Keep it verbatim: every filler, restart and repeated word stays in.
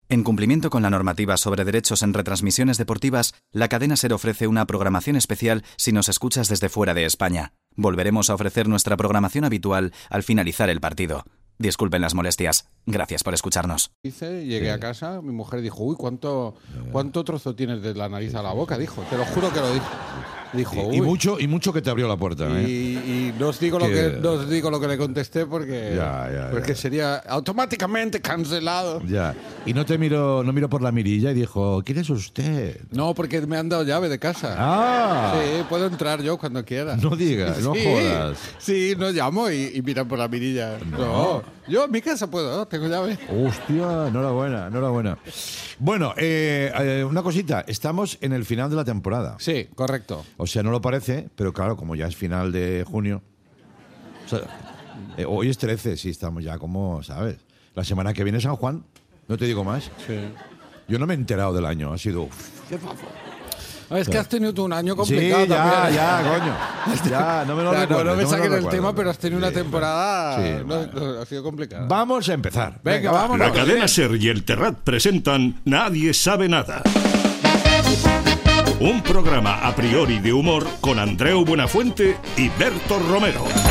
En cumplimiento con la normativa sobre derechos en retransmisiones deportivas, la cadena SER ofrece una programación especial si nos escuchas desde fuera de España. Volveremos a ofrecer nuestra programación habitual al finalizar el partido. Disculpen las molestias. Gracias por escucharnos. Dice, llegué a casa, mi mujer dijo, uy, ¿cuánto, cuánto trozo tienes de la nariz a la boca? Dijo, te lo juro que lo dijo. Dijo, y, y mucho y mucho que te abrió la puerta, ¿eh? Y, y no os digo lo que no os digo lo que le contesté porque, ya, ya, porque ya. sería automáticamente cancelado. Ya. Y no te miró, no miró por la mirilla y dijo, ¿quién es usted? No, porque me han dado llave de casa. Ah. Sí, puedo entrar yo cuando quiera. No digas, no sí, jodas. Sí, no llamo y, y miran por la mirilla. No. no. Yo en mi casa puedo, tengo llave. Hostia, enhorabuena, enhorabuena. Bueno, eh, eh, una cosita, estamos en el final de la temporada. Sí, correcto. O sea, no lo parece, pero claro, como ya es final de junio. O sea, eh, hoy es trece, sí, estamos ya como, ¿sabes? La semana que viene San Juan, no te digo más. Sí. Yo no me he enterado del año, ha sido... Uf, qué favor. Es que has tenido tú un año complicado. Sí, ya, también. ya, coño. Ya, no me lo ya, recuerdo. No, no me no saquen me el tema, pero has tenido sí, una temporada... Sí, no, bueno. no, ha sido complicada. Vamos a empezar. Venga, Venga vámonos. La cadena SER y el Terrat presentan Nadie sabe nada. Un programa a priori de humor con Andreu Buenafuente y Berto Romero.